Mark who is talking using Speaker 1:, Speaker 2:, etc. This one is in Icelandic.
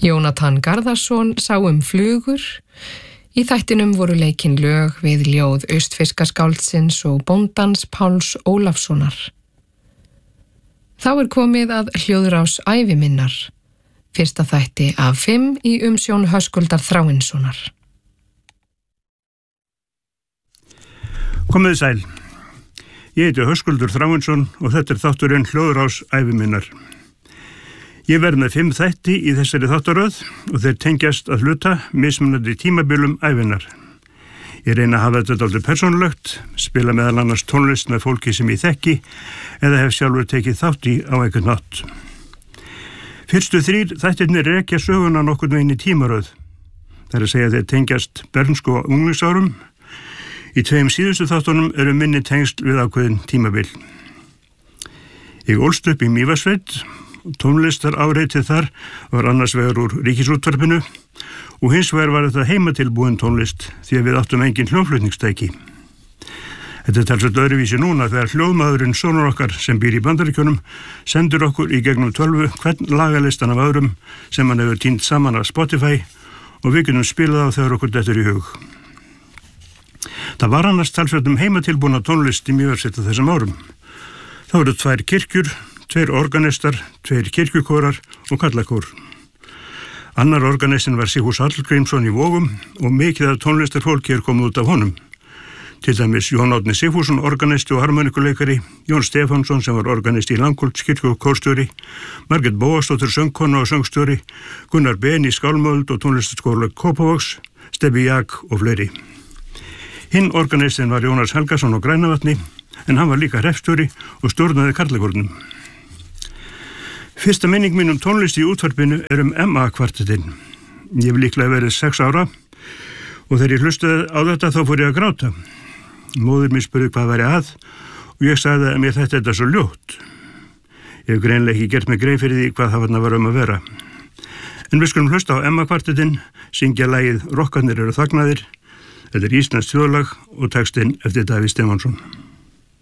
Speaker 1: Jónatan Garðarsson sá flugur. Í þættinum voru leikin lög við ljóð austfirskaskáldsins og bóndans Páls Ólafssonar. Þá komið að hljóðrás æviminnar, fyrsta þætti af 5 í umsjón Höskuldar Þráinssonar.
Speaker 2: Komið sæl. Ég heiti Höskuldur Þráinsson og þetta þátturinn hljóðrás æviminnar. Ég verð með 5 þætti í þessari þáttaröð og þeir tengjast að hluta mismunandi tímabilum ævinnar. Ég reyna að hafa þetta dálítið persónulegt, spila meðal annars tónlist með fólki sem ég þekki eða hef sjálfur tekið þátt í á einhvern hátt. Fyrstu 3 þættirnir rekja söguna nokkurn veginn í tímaröð. Það að segja þeir tengjast bernsku og unglingsárum. Í 2 síðustu þáttunum minni tengsl við ákveðin tímabil. Ég ólst upp í Mývatnssveit. Tónlistar áreitið þar var annars vegar úr Ríkisútvarpinu og hins vegar var þetta heimatilbúin tónlist því að við áttum engin hljómflutningstæki. Þetta talsveit öðruvísi núna þegar hljóðmaðurinn sonur okkar sem býr í Bandaríkjunum sendur okkur í gegnum 12 hvern lagalistan af öðrum sem hann hefur tínt saman af Spotify og við getum spilað á þegar okkur dettur í hug. Það var annars talsveit heimatilbúna tónlist í Mývatnssveit á þessum árum. Það voru 2 kirkjur, 2 organistar, 2 kirkjukórar og kallakór. Annar organistin var Sigfús Hallgrímsson í Vogum og mikið af tónlistarfólki komið út af honum. Til dæmis Jón Árni Sigfússon, organisti og harmonikuleikari, Jón Stefánsson sem var organisti í Langholtskirkju og kórstjóri, Margrét Bóasdóttir söngkona og söngstjóri, Gunnar Ben í Skálmöld og tónlistarskóla Kópavogs, Stebbi Jak og fleiri. Hinn organistin var Jónas Helgason á Grænavatni en hann var líka hreppstjóri og stjórnaði karlakórnum. Fyrsta minning mín tónlist í útvarpinu MA-kvartettinn. Ég hef líklega verið 6 ára og þegar ég hlustaði á þetta þá fór ég að gráta. Móðir mér spurði hvað væri að og ég sagði að mér þetta svo ljótt. Ég hef greinlega ekki gert mig grein fyrir því hvað það var að vera. En við skulum hlusta á MA-kvartettinn, syngja lagið Rokkarnir eru þagnaðir, þetta íslenskt þjóðlag og textinn eftir Davíð Stefánsson.